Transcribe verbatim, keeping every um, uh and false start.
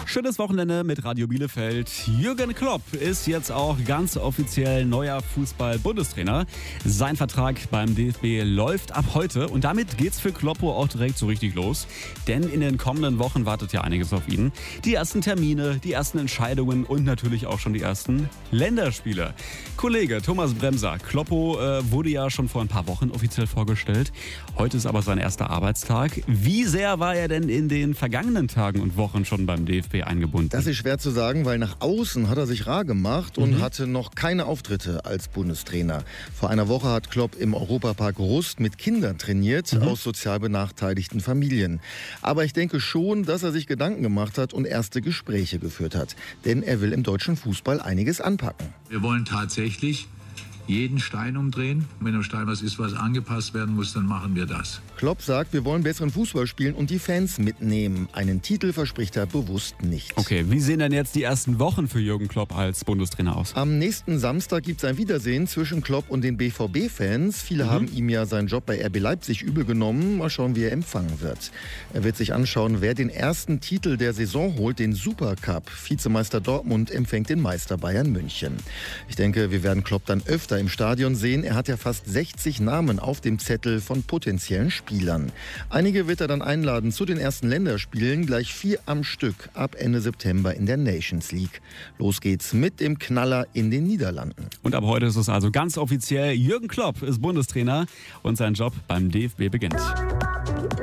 Schönes Wochenende mit Radio Bielefeld. Jürgen Klopp ist jetzt auch ganz offiziell neuer Fußball-Bundestrainer. Sein Vertrag beim D F B läuft ab heute und damit geht's für Kloppo auch direkt so richtig los. Denn in den kommenden Wochen wartet ja einiges auf ihn. Die ersten Termine, die ersten Entscheidungen und natürlich auch schon die ersten Länderspiele. Kollege Thomas Bremser, Kloppo äh, wurde ja schon vor ein paar Wochen offiziell vorgestellt. Heute ist aber sein erster Arbeitstag. Wie sehr war er denn in den vergangenen Tagen und Wochen schon beim D F B eingebunden? Das ist schwer zu sagen, weil nach außen hat er sich rar gemacht und Mhm. hatte noch keine Auftritte als Bundestrainer. Vor einer Woche hat Klopp im Europapark Rust mit Kindern trainiert, Mhm. aus sozial benachteiligten Familien. Aber ich denke schon, dass er sich Gedanken gemacht hat und erste Gespräche geführt hat. Denn er will im deutschen Fußball einiges anpacken. Wir wollen tatsächlich jeden Stein umdrehen. Wenn am Stein was ist, was angepasst werden muss, dann machen wir das. Klopp sagt, wir wollen besseren Fußball spielen und die Fans mitnehmen. Einen Titel verspricht er bewusst nicht. Okay, wie sehen denn jetzt die ersten Wochen für Jürgen Klopp als Bundestrainer aus? Am nächsten Samstag gibt es ein Wiedersehen zwischen Klopp und den B V B-Fans. Viele Mhm. haben ihm ja seinen Job bei R B Leipzig übel genommen. Mal schauen, wie er empfangen wird. Er wird sich anschauen, wer den ersten Titel der Saison holt, den Supercup. Vizemeister Dortmund empfängt den Meister Bayern München. Ich denke, wir werden Klopp dann öfter im Stadion sehen. Er hat ja fast sechzig Namen auf dem Zettel von potenziellen Spielern. Einige wird er dann einladen zu den ersten Länderspielen, gleich vier am Stück ab Ende September in der Nations League. Los geht's mit dem Knaller in den Niederlanden. Und ab heute ist es also ganz offiziell. Jürgen Klopp ist Bundestrainer und sein Job beim D F B beginnt.